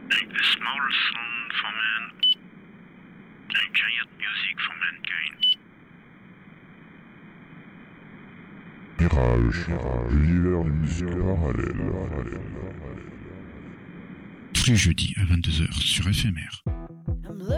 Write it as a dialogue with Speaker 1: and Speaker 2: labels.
Speaker 1: A small song for man, a giant music for mankind.
Speaker 2: Mirage, l'univers du musique parallèle.
Speaker 3: Tous les jeudis à 22h sur FMR.